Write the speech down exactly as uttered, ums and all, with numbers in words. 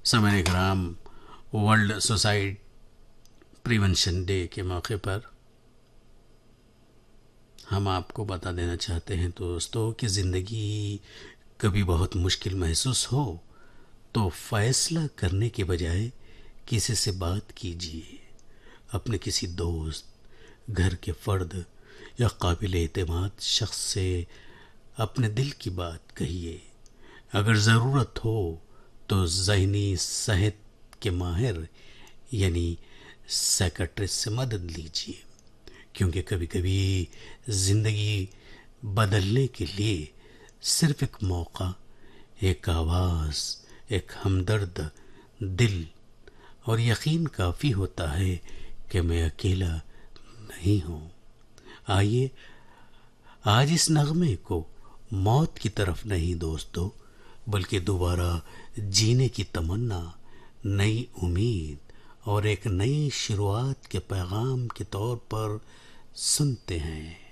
سامعین کرام، world suicide prevention day کے موقع پر ہم آپ کو بتا دینا چاہتے ہیں دوستو کہ زندگی کبھی بہت مشکل محسوس ہو تو فیصلہ کرنے کے بجائے کسی سے بات کیجیے. اپنے کسی دوست، گھر کے فرد یا قابل اعتماد شخص سے اپنے دل کی بات کہیے. اگر ضرورت ہو تو ذہنی صحت کے ماہر یعنی سائیکٹرسٹ سے مدد لیجیے، کیونکہ کبھی کبھی زندگی بدلنے کے لیے صرف ایک موقع، ایک آواز، ایک ہمدرد دل اور یقین کافی ہوتا ہے کہ میں اکیلا نہیں ہوں. آئیے آج اس نغمے کو موت کی طرف نہیں دوستو، بلکہ دوبارہ جینے کی تمنا، نئی امید اور ایک نئی شروعات کے پیغام کے طور پر سنتے ہیں.